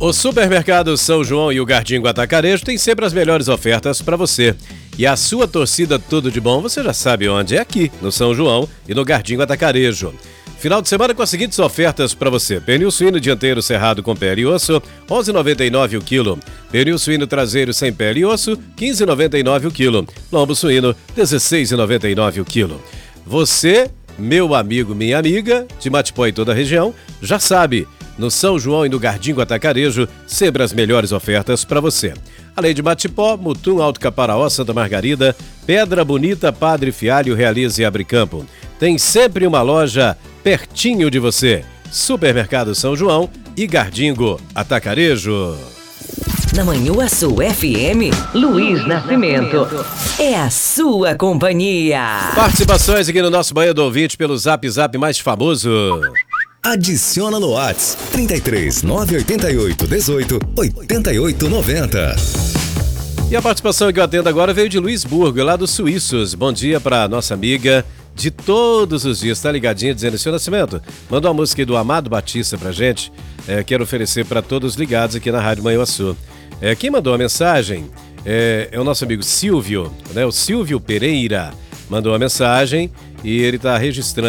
O Supermercado São João e o Gardingo Atacarejo tem sempre as melhores ofertas para você. E a sua torcida Tudo de Bom, você já sabe onde, é aqui, no São João e no Gardingo Atacarejo. Final de semana com as seguintes ofertas para você. Pernil suíno dianteiro cerrado com pele e osso, R$ 11,99 o quilo. Pernil suíno traseiro sem pele e osso, R$ 15,99 o quilo. Lombo suíno, R$ 16,99 o quilo. Você, meu amigo, minha amiga, de Matipó e toda a região, já sabe, no São João e no Gardingo Atacarejo, sempre as melhores ofertas para você. Além de Matipó, Mutum, Alto Caparaó, Santa Margarida, Pedra Bonita, Padre Fialho, Realize e Abre Campo. Tem sempre uma loja pertinho de você. Supermercado São João e Gardingo Atacarejo. Na Manhuaçu FM, Luiz Nascimento. É a sua companhia. Participações aqui no nosso Banho do Ouvinte pelo Zap mais famoso. Adiciona no Whats 33 988 18 88 90. E a participação que eu atendo agora veio de Luiz Burgo, lá dos Suíços. Bom dia para nossa amiga de todos os dias, tá ligadinha, dizendo: seu Nascimento, manda uma música aí do Amado Batista pra gente. Quero oferecer para todos ligados aqui na Rádio Manhuaçu. Quem mandou a mensagem é o nosso amigo Silvio, né? O Silvio Pereira mandou a mensagem e ele tá registrando